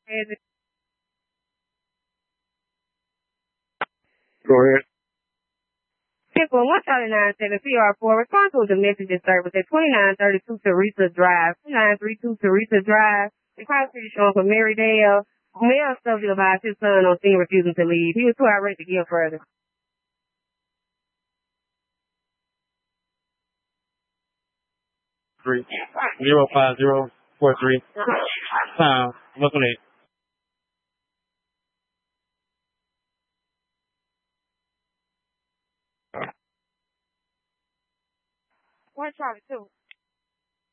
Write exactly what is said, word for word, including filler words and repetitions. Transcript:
Go ahead. Pickle one thirty-nine seven C R four. Respond to the message service at twenty-nine thirty-two Teresa Drive, twenty-nine thirty-two Teresa Drive. The call city showing for Marydale. Male subject about his son on scene refusing to leave. He was too irate to give further. Three zero five zero four three. Time. Local eight. One Charlie two.